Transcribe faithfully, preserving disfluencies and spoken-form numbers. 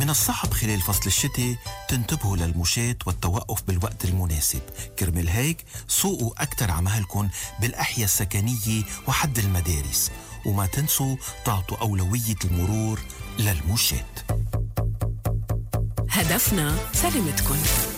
من الصعب خلال فصل الشتاء تنتبهوا للمشاة والتوقف بالوقت المناسب. كرمال هيك سوقوا أكتر عمهلكن بالأحياء السكنية وحد المدارس، وما تنسوا تعطوا أولوية المرور للمشاة. هدفنا سلامتكن.